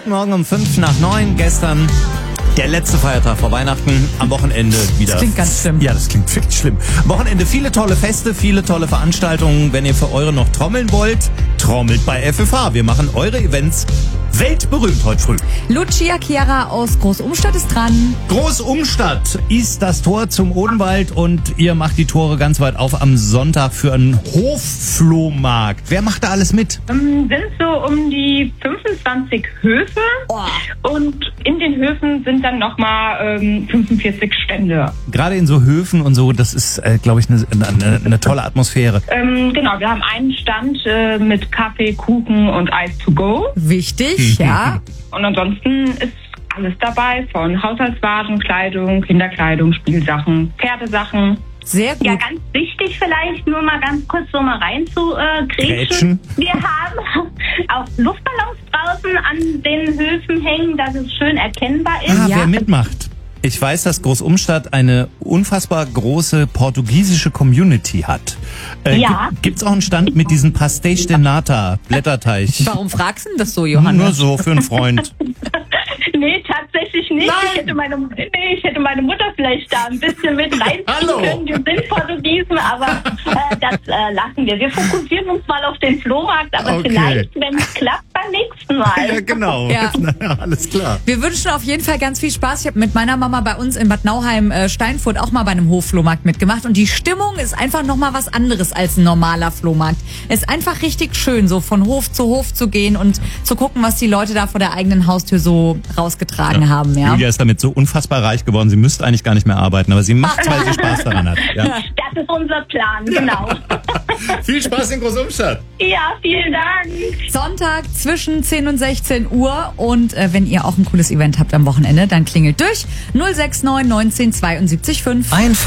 Guten Morgen um 8:55. Gestern der letzte Feiertag vor Weihnachten, am Wochenende wieder. Das klingt ganz schlimm. Ja, das klingt wirklich schlimm. Wochenende viele tolle Feste, viele tolle Veranstaltungen. Wenn ihr für eure noch trommeln wollt, trommelt bei FFH. Wir machen eure Events weltberühmt heute früh. Lucia Chiara aus Großumstadt ist dran. Großumstadt ist das Tor zum Odenwald und ihr macht die Tore ganz weit auf am Sonntag für einen Hofflohmarkt. Wer macht da alles mit? Sind so um die 25 Höfe und in den Höfen sind dann nochmal 45 Stände. Gerade in so Höfen und so, das ist, glaube ich, eine tolle Atmosphäre. Genau, wir haben einen Stand mit Kaffee, Kuchen und Eis to go. Wichtig, ja. Und ansonsten ist alles dabei, von Haushaltswaren, Kleidung, Kinderkleidung, Spielsachen, Pferdesachen. Sehr gut. Ja, ganz wichtig vielleicht, nur mal ganz kurz so mal rein zu grätschen. Wir haben auch Luftballons draußen an den Höfen hängen, dass es schön erkennbar ist. Ah, Ja. wer mitmacht? Ich weiß, dass Großumstadt eine unfassbar große portugiesische Community hat. Ja. Gibt's auch einen Stand mit diesem Pastéis de Nata, Blätterteig? Warum fragst du denn das so, Johannes? Nur so, für einen Freund. Nee, tatsächlich nicht. Nein. Ich hätte meine Mutter vielleicht da ein bisschen mit reinziehen Hallo. können. Wir sind Portugiesen, aber das lassen wir. Wir fokussieren uns mal auf den Flohmarkt, aber Okay. vielleicht, wenn es klappt, beim nächsten Mal. Ja, genau. Ja. Na, alles klar. Wir wünschen auf jeden Fall ganz viel Spaß. Ich habe mit meiner Mama bei uns in Bad Nauheim Steinfurt auch mal bei einem Hofflohmarkt mitgemacht und die Stimmung ist einfach nochmal was anderes als ein normaler Flohmarkt. Es ist einfach richtig schön, so von Hof zu gehen und zu gucken, was die Leute da vor der eigenen Haustür so rausgetragen haben. Ja. Julia ist damit so unfassbar reich geworden, sie müsste eigentlich gar nicht mehr arbeiten, aber sie macht's, weil sie Spaß daran hat. Ja. Das ist unser Plan, genau. Viel Spaß in Großumstadt. Ja, vielen Dank. Sonntag zwischen 10 und 16 Uhr und wenn ihr auch ein cooles Event habt am Wochenende, dann klingelt durch 069 19 72 5. Einfach